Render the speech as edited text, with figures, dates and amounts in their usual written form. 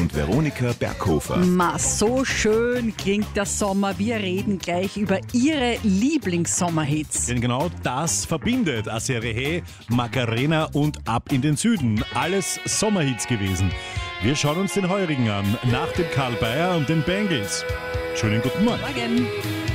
und Veronika Berghofer. Ma, so schön klingt der Sommer. Wir reden gleich über Ihre Lieblingssommerhits. Denn genau das verbindet Aserehe, Macarena und Ab in den Süden. Alles Sommerhits gewesen. Wir schauen uns den heurigen an, nach dem Karl Bayer und den Bangles. Schönen guten Morgen. Morgen.